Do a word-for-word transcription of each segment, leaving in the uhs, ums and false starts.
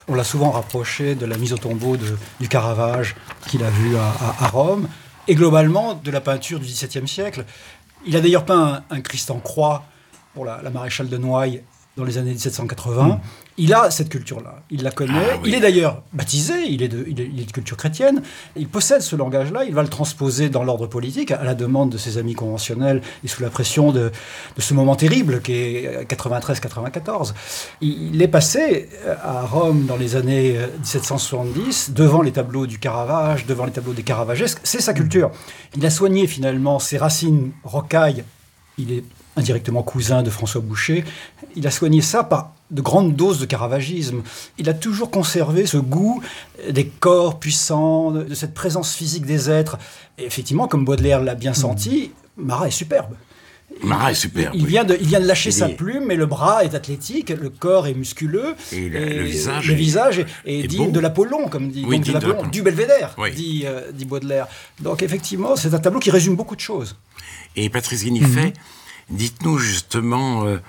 On l'a souvent rapproché de la mise au tombeau de, du Caravage qu'il a vu à, à, à Rome, et globalement de la peinture du dix-septième siècle. Il a d'ailleurs peint un, un Christ en croix pour la, la maréchale de Noailles dans les années dix-sept cent quatre-vingts. Mmh. Il a cette culture-là, il la connaît. Ah, oui. Il est d'ailleurs baptisé, il est, de, il, est, il est de culture chrétienne. Il possède ce langage-là, il va le transposer dans l'ordre politique à la demande de ses amis conventionnels et sous la pression de, de ce moment terrible qui est quatre-vingt-treize quatre-vingt-quatorze. Il, il est passé à Rome dans les années dix-sept cent soixante-dix, devant les tableaux du Caravage, devant les tableaux des Caravagesques. C'est sa culture. Il a soigné finalement ses racines rocailles. Il est indirectement cousin de François Boucher. Il a soigné ça par de grandes doses de caravagisme. Il a toujours conservé ce goût des corps puissants, de cette présence physique des êtres. Et effectivement, comme Baudelaire l'a bien senti, Marat est superbe. Marat est superbe. Il, il, oui. vient de, il vient de lâcher il sa est... plume, mais le bras est athlétique, le corps est musculeux. Et, le, et le visage, le est, visage est, est, est digne beau. de l'Apollon, comme dit, oui, donc de l'Apollon, du Belvédère, oui. dit, euh, dit Baudelaire. Donc effectivement, c'est un tableau qui résume beaucoup de choses. Et Patrice Guinifet, mm-hmm. dites-nous justement, euh,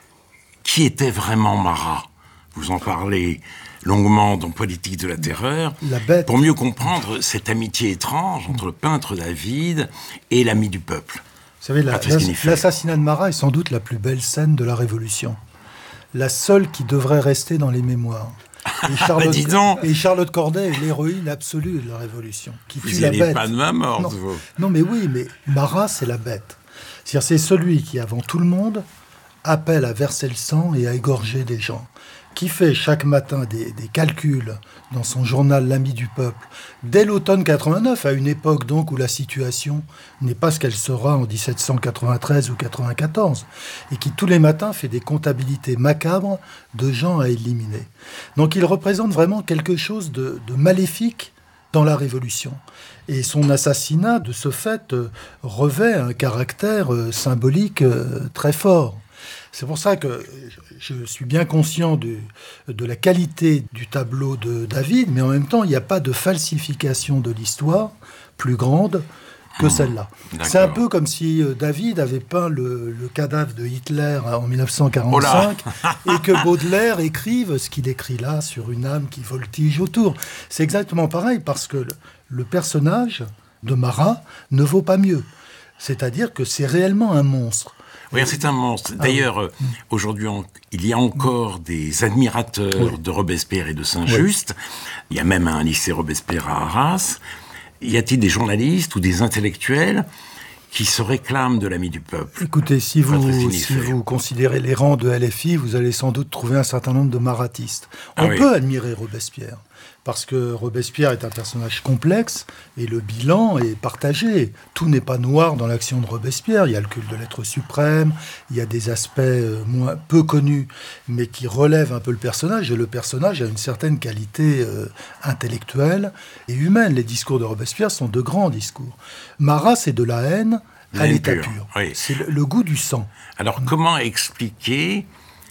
qui était vraiment Marat ? Vous en parlez longuement dans Politique de la Terreur, la bête. Pour mieux comprendre cette amitié étrange entre le peintre David et l'ami du peuple. Vous savez, la, l'assassinat de Marat est sans doute la plus belle scène de la Révolution. La seule qui devrait rester dans les mémoires. Et Charlotte, bah dis donc. Et Charlotte Corday est l'héroïne absolue de la Révolution. Qui vous tue y la allez bête. Pas de ma mort, non. vous. non, mais oui, mais Marat, c'est la bête. C'est-à-dire, c'est celui qui, avant tout le monde, appelle à verser le sang et à égorger des gens. Qui fait chaque matin des, des calculs dans son journal L'Ami du Peuple, dès l'automne quatre-vingt-neuf, à une époque donc où la situation n'est pas ce qu'elle sera en dix-sept cent quatre-vingt-treize ou quatre-vingt-quatorze, et qui tous les matins fait des comptabilités macabres de gens à éliminer. Donc il représente vraiment quelque chose de, de maléfique dans la Révolution. Et son assassinat, de ce fait, euh, revêt un caractère euh, symbolique euh, très fort. C'est pour ça que je suis bien conscient de, de la qualité du tableau de David, mais en même temps, il n'y a pas de falsification de l'histoire plus grande que celle-là. D'accord. C'est un peu comme si David avait peint le, le cadavre de Hitler en dix-neuf cent quarante-cinq oh et que Baudelaire écrive ce qu'il écrit là sur une âme qui voltige autour. C'est exactement pareil, parce que le, le personnage de Marat ne vaut pas mieux. C'est-à-dire que c'est réellement un monstre. Oui, c'est un monstre. D'ailleurs, ah oui. aujourd'hui, on, il y a encore des admirateurs oui. de Robespierre et de Saint-Just. Oui. Il y a même un lycée Robespierre à Arras. Y a-t-il des journalistes ou des intellectuels qui se réclament de l'ami du peuple ? Écoutez, si vous, si vous considérez les rangs de L F I, vous allez sans doute trouver un certain nombre de maratistes. On ah oui. peut admirer Robespierre, parce que Robespierre est un personnage complexe, et le bilan est partagé. Tout n'est pas noir dans l'action de Robespierre. Il y a le culte de l'être suprême, il y a des aspects moins, peu connus, mais qui relèvent un peu le personnage, et le personnage a une certaine qualité euh, intellectuelle et humaine. Les discours de Robespierre sont de grands discours. Marat, c'est de la haine à l'état pur. pur. Oui. C'est le, le goût du sang. Alors, mmh. comment expliquer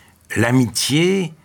l'amitié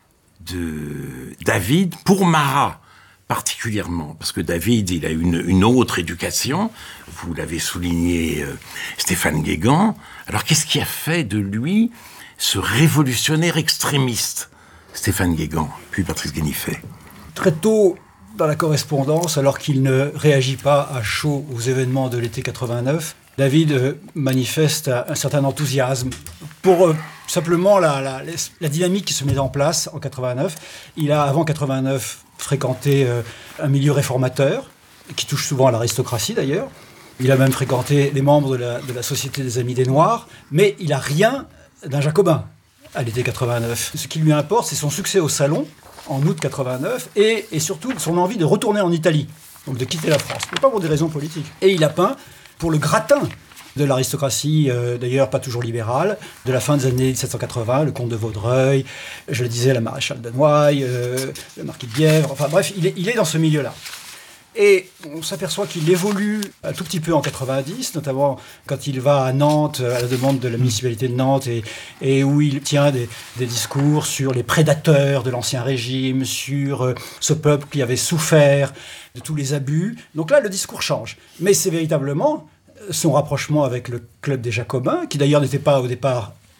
de David pour Marat, particulièrement, parce que David, il a une, une autre éducation, vous l'avez souligné, euh, Stéphane Guégan. Alors, qu'est-ce qui a fait de lui ce révolutionnaire extrémiste, Stéphane Guégan, puis Patrice Guinifet ? Très tôt dans la correspondance, alors qu'il ne réagit pas à chaud aux événements de l'été quatre-vingt-neuf, David euh, manifeste un certain enthousiasme pour euh, simplement la, la, la dynamique qui se met en place en quatre-vingt-neuf. Il a, avant quatre-vingt-neuf, fréquenté euh, un milieu réformateur, qui touche souvent à l'aristocratie d'ailleurs. Il a même fréquenté les membres de la, de la Société des Amis des Noirs, mais il n'a rien d'un jacobin à l'été quatre-vingt-neuf. Ce qui lui importe, c'est son succès au Salon, en août quatre-vingt-neuf, et, et surtout son envie de retourner en Italie, donc de quitter la France, mais pas pour des raisons politiques. Et il a peint pour le gratin de l'aristocratie, euh, d'ailleurs pas toujours libérale, de la fin des années dix-sept cent quatre-vingts, le comte de Vaudreuil, je le disais, la maréchale de Noailles, euh, le marquis de Bièvre, enfin bref, il est, il est dans ce milieu-là. Et on s'aperçoit qu'il évolue un tout petit peu en quatre-vingt-dix, notamment quand il va à Nantes, à la demande de la municipalité de Nantes, et, et où il tient des, des discours sur les prédateurs de l'Ancien Régime, sur euh, ce peuple qui avait souffert de tous les abus. Donc là, le discours change. Mais c'est véritablement son rapprochement avec le club des Jacobins, qui d'ailleurs n'était pas au départ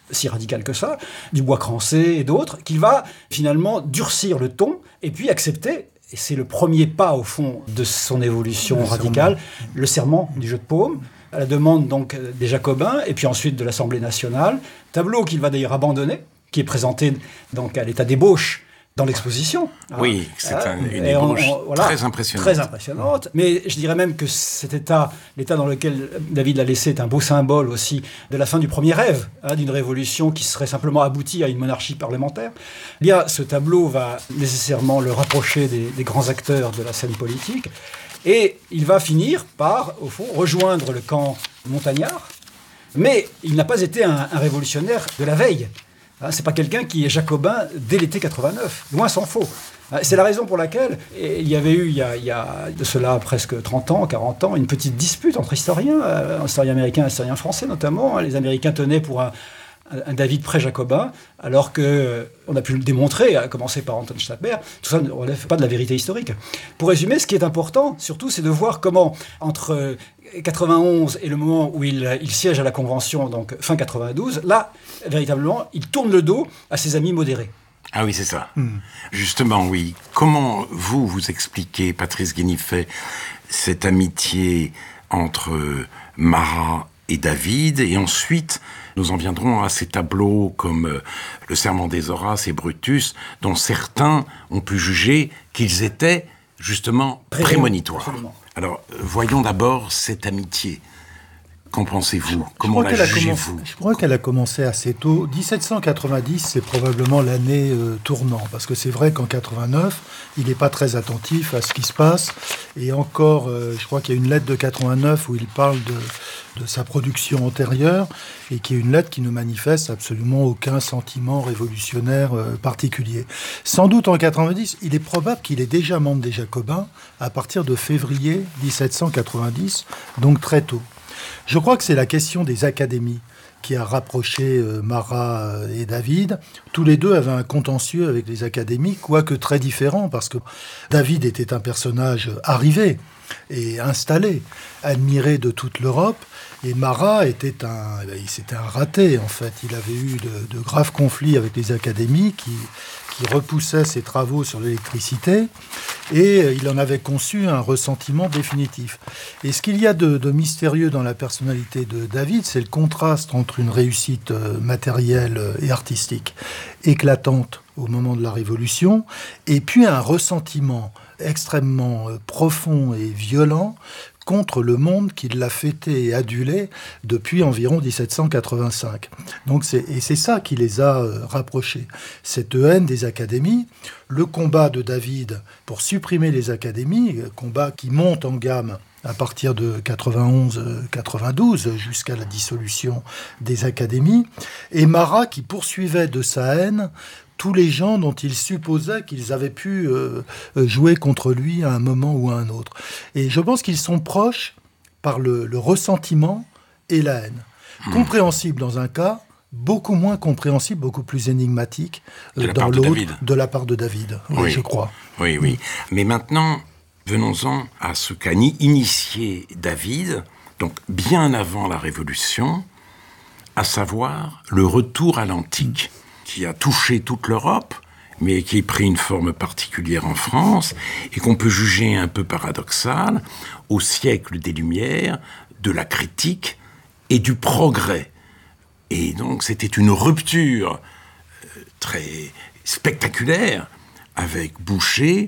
si radical que ça, Dubois-Crancé et d'autres, qu'il va finalement durcir le ton et puis accepter, et c'est le premier pas au fond de son évolution le radicale, serment. le serment du jeu de paume, à la demande donc des Jacobins et puis ensuite de l'Assemblée nationale, tableau qu'il va d'ailleurs abandonner, qui est présenté donc à l'état d'ébauche dans l'exposition. Oui, c'est un, une Et on- ébauche on- voilà, très impressionnante. Très impressionnante. Mais je dirais même que cet état, l'état dans lequel David l'a laissé, est un beau symbole aussi de la fin du premier rêve, hein, d'une révolution qui serait simplement aboutie à une monarchie parlementaire. Eh bien, ce tableau va nécessairement le rapprocher des, des grands acteurs de la scène politique. Et il va finir par, au fond, rejoindre le camp montagnard. Mais il n'a pas été un, un révolutionnaire de la veille. Hein, c'est pas quelqu'un qui est jacobin dès l'été quatre-vingt-neuf, loin s'en faut. Hein, c'est la raison pour laquelle et il y avait eu, il y, a, il y a de cela presque trente ans, quarante ans, une petite dispute entre historiens, euh, un historien américain et un historien français notamment. Hein. Les Américains tenaient pour un, un David pré-jacobin, alors qu'on euh, a pu le démontrer, à commencer par Anton Stadtberg, tout ça ne relève pas de la vérité historique. Pour résumer, ce qui est important, surtout, c'est de voir comment, entre quatre-vingt-onze et le moment où il, il siège à la Convention, donc fin quatre-vingt-douze, là, véritablement, il tourne le dos à ses amis modérés. Ah oui, c'est ça. Mmh. Justement, oui. Comment vous, vous expliquez, Patrice Guénifet, cette amitié entre Marat et David, et ensuite, nous en viendrons à ces tableaux comme euh, Le Serment des Horaces et Brutus, dont certains ont pu juger qu'ils étaient justement prémonitoires. Absolument. Alors, voyons d'abord cette amitié. Qu'en pensez-vous? Comment la jugez-vous? Je crois qu'elle a commencé assez tôt. dix-sept cent quatre-vingt-dix, c'est probablement l'année euh, tournant. Parce que c'est vrai qu'en quatre-vingt-neuf, il n'est pas très attentif à ce qui se passe. Et encore, euh, je crois qu'il y a une lettre de quatre-vingt-neuf où il parle de, de sa production antérieure et qui est une lettre qui ne manifeste absolument aucun sentiment révolutionnaire euh, particulier. Sans doute en quatre-vingt-dix, il est probable qu'il est déjà membre des Jacobins à partir de février dix-sept cent quatre-vingt-dix, donc très tôt. Je crois que c'est la question des académies qui a rapproché euh, Marat et David. Tous les deux avaient un contentieux avec les académies, quoique très différent, parce que David était un personnage arrivé et installé, admiré de toute l'Europe, et Marat était un, c'était un raté, en fait. Il avait eu de, de graves conflits avec les académies qui, qui repoussaient ses travaux sur l'électricité, et il en avait conçu un ressentiment définitif. Et ce qu'il y a de, de mystérieux dans la personnalité de David, c'est le contraste entre une réussite matérielle et artistique éclatante au moment de la Révolution, et puis un ressentiment extrêmement profond et violent contre le monde qui l'a fêté et adulé depuis environ dix-sept cent quatre-vingt-cinq. Donc c'est, et c'est ça qui les a euh, rapprochés. Cette haine des académies, le combat de David pour supprimer les académies, combat qui monte en gamme à partir de quatre-vingt-onze quatre-vingt-douze jusqu'à la dissolution des académies, et Marat qui poursuivait de sa haine tous les gens dont il supposait qu'ils avaient pu euh, jouer contre lui à un moment ou à un autre. Et je pense qu'ils sont proches par le, le ressentiment et la haine. Mmh. Compréhensible dans un cas, beaucoup moins compréhensible, beaucoup plus énigmatique euh, dans l'autre, de, de la part de David, oui, oui. je crois. Oui, oui. Mais maintenant, venons-en à ce qu'a initié David, donc bien avant la Révolution, à savoir le retour à l'antique. Mmh. Qui a touché toute l'Europe, mais qui a pris une forme particulière en France, et qu'on peut juger un peu paradoxal, au siècle des Lumières, de la critique et du progrès. Et donc c'était une rupture très spectaculaire avec Boucher,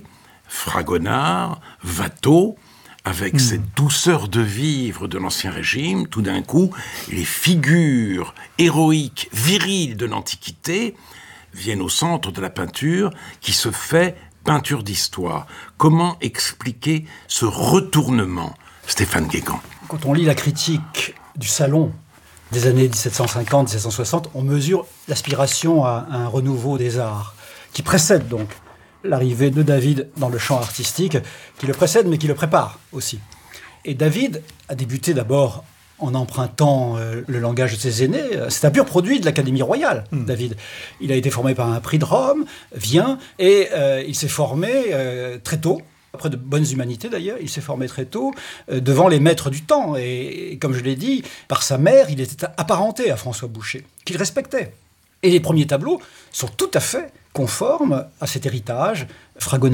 Fragonard, Watteau, avec mmh. cette douceur de vivre de l'Ancien Régime, tout d'un coup, les figures héroïques, viriles de l'Antiquité viennent au centre de la peinture qui se fait peinture d'histoire. Comment expliquer ce retournement, Stéphane Guégan? Quand on lit la critique du Salon des années dix-sept cent cinquante à dix-sept cent soixante, on mesure l'aspiration à un renouveau des arts, qui précède donc l'arrivée de David dans le champ artistique, qui le précède mais qui le prépare aussi. Et David a débuté d'abord en empruntant euh, le langage de ses aînés. C'est un pur produit de l'Académie royale, mmh. David. Il a été formé par un prix de Rome, vient, et euh, il s'est formé euh, très tôt Après de bonnes humanités d'ailleurs, il s'est formé très tôt euh, devant les maîtres du temps. Et, et comme je l'ai dit, par sa mère, il était apparenté à François Boucher, qu'il respectait. Et les premiers tableaux sont tout à fait conformes à cet héritage fragonard.